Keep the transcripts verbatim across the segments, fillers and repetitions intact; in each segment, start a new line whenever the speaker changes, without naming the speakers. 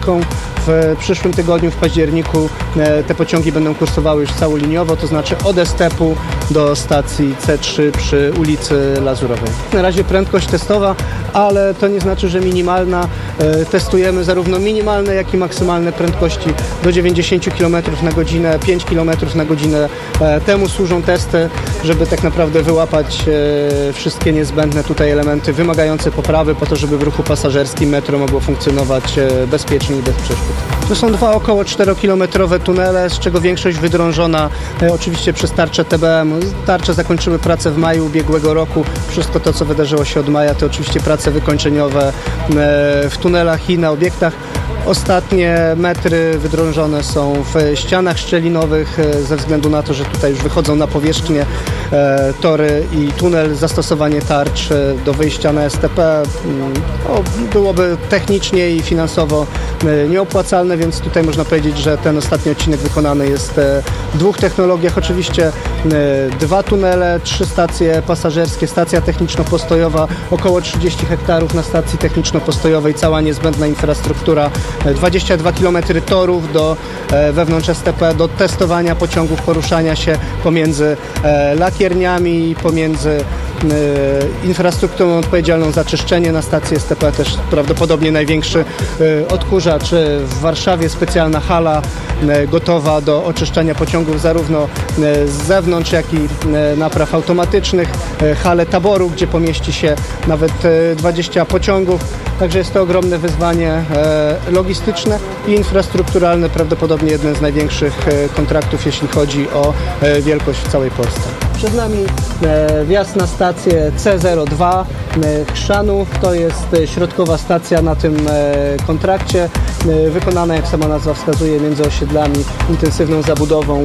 Polską. W przyszłym tygodniu, w październiku, te pociągi będą kursowały już całoliniowo, to znaczy od Estepu do stacji C trzy przy ulicy Lazurowej. Na razie prędkość testowa, ale to nie znaczy, że minimalna. Testujemy zarówno minimalne, jak i maksymalne prędkości do dziewięćdziesiąt kilometrów na godzinę, pięć kilometrów na godzinę. Temu służą testy, żeby tak naprawdę wyłapać wszystkie niezbędne tutaj elementy wymagające poprawy po to, żeby w ruchu pasażerskim metro mogło funkcjonować bezpiecznie i bez przeszkód. To są dwa około czterokilometrowe tunele, z czego większość wydrążona e, oczywiście przez tarczę T B M. Tarcze zakończyły pracę w maju ubiegłego roku. Wszystko to, co wydarzyło się od maja, to oczywiście prace wykończeniowe e, w tunelach i na obiektach. Ostatnie metry wydrążone są w ścianach szczelinowych ze względu na to, że tutaj już wychodzą na powierzchnię e, tory i tunel. Zastosowanie tarcz do wyjścia na S T P o, byłoby technicznie i finansowo e, nieopłacalne, więc tutaj można powiedzieć, że ten ostatni odcinek wykonany jest e, w dwóch technologiach. Oczywiście e, dwa tunele, trzy stacje pasażerskie, stacja techniczno-postojowa, około trzydzieści hektarów na stacji techniczno-postojowej, cała niezbędna infrastruktura, dwadzieścia dwa kilometry torów do e, wewnątrz S T P, do testowania pociągów, poruszania się pomiędzy e, lakierniami, pomiędzy e, infrastrukturą odpowiedzialną za czyszczenie na stacji S T P, też prawdopodobnie największy e, odkurzacz w Warszawie, specjalna hala e, gotowa do oczyszczania pociągów zarówno e, z zewnątrz, jak i e, napraw automatycznych, e, halę taboru, gdzie pomieści się nawet e, dwadzieścia pociągów, także jest to ogromne wyzwanie e, logistyczne i infrastrukturalne, prawdopodobnie jeden z największych kontraktów, jeśli chodzi o wielkość w całej Polsce. Przed nami wjazd na stację C zero dwa Chrzanów. To jest środkowa stacja na tym kontrakcie, wykonana, jak sama nazwa wskazuje, między osiedlami, intensywną zabudową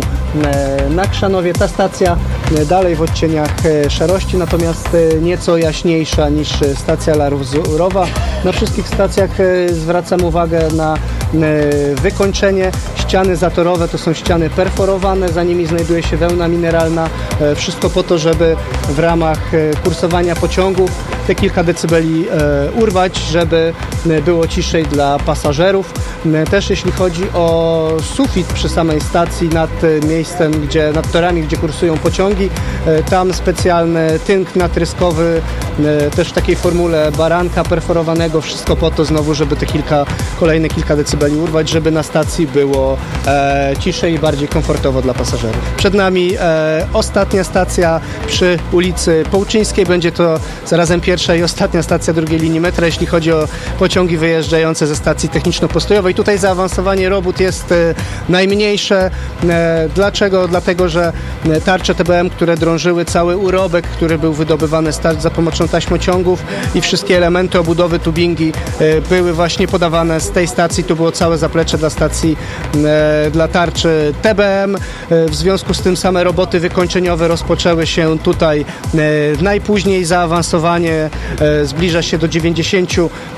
na Chrzanowie. Ta stacja dalej w odcieniach szarości, natomiast nieco jaśniejsza niż stacja Lazurowa. Na wszystkich stacjach zwracam uwagę na wykończenie. Ściany zatorowe to są ściany perforowane, za nimi znajduje się wełna mineralna. Wszystko po to, żeby w ramach kursowania pociągów te kilka decybeli urwać, żeby było ciszej dla pasażerów. Też jeśli chodzi o sufit przy samej stacji nad miejscem, gdzie, nad torami, gdzie kursują pociągi, tam specjalny tynk natryskowy, też w takiej formule baranka perforowanego, wszystko po to znowu, żeby te kilka, kolejne kilka decybeli urwać, żeby na stacji było e, ciszej i bardziej komfortowo dla pasażerów. Przed nami e, ostatnia stacja przy ulicy Połczyńskiej, będzie to zarazem pierwsza i ostatnia stacja drugiej linii metra, jeśli chodzi o pociągi wyjeżdżające ze stacji techniczno-postojowej. Tutaj zaawansowanie robót jest e, najmniejsze. E, dlaczego? Dlatego, że tarcze T B M, które drążyły cały urobek, który był wydobywany z tarcz za pomocą taśmociągów i wszystkie elementy obudowy, tubingi e, były właśnie podawane z tej stacji. Tu było całe zaplecze dla stacji, e, dla tarczy T B M. E, w związku z tym same roboty wykończeniowe rozpoczęły się tutaj e, najpóźniej. Zaawansowanie e, zbliża się do dziewięćdziesiąt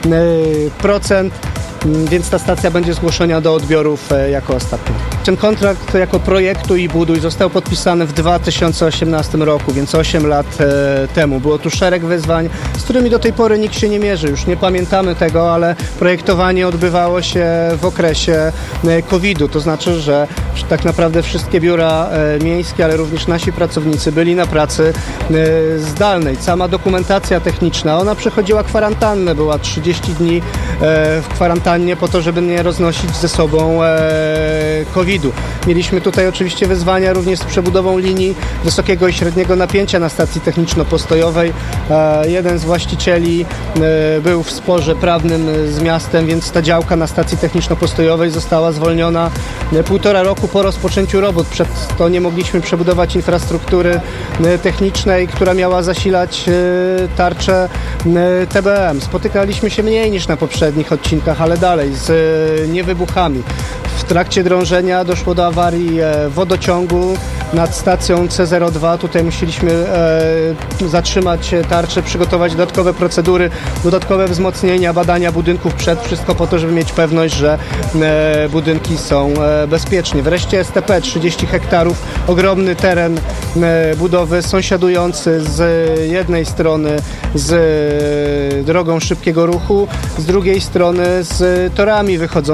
procent. Więc ta stacja będzie zgłoszona do odbiorów jako ostatnia. Ten kontrakt jako projektu i buduj został podpisany w dwa tysiące osiemnastym roku, więc osiem lat e, temu. Było tu szereg wyzwań, z którymi do tej pory nikt się nie mierzy. Już nie pamiętamy tego, ale projektowanie odbywało się w okresie kowida. To znaczy, że tak naprawdę wszystkie biura e, miejskie, ale również nasi pracownicy byli na pracy e, zdalnej. Sama dokumentacja techniczna, ona przechodziła kwarantannę, była trzydzieści dni e, w kwarantannie po to, żeby nie roznosić ze sobą kowida. Mieliśmy tutaj oczywiście wyzwania również z przebudową linii wysokiego i średniego napięcia na stacji techniczno-postojowej. E, jeden z właścicieli e, był w sporze prawnym z miastem, więc ta działka na stacji techniczno-postojowej została zwolniona e, półtora roku po rozpoczęciu robót. Przed to nie mogliśmy przebudować infrastruktury e, technicznej, która miała zasilać e, tarczę e, T B M. Spotykaliśmy się mniej niż na poprzednich odcinkach, ale dalej z e, niewybuchami. W trakcie drążenia doszło do awarii e, wodociągu nad stacją C zero dwa. Tutaj musieliśmy e, zatrzymać tarczę, przygotować dodatkowe procedury, dodatkowe wzmocnienia, badania budynków przed, wszystko po to, żeby mieć pewność, że e, budynki są e, bezpieczne. Wreszcie S T P, trzydzieści hektarów, ogromny teren e, budowy, sąsiadujący z jednej strony z e, drogą szybkiego ruchu, z drugiej strony z torami wychodzącymi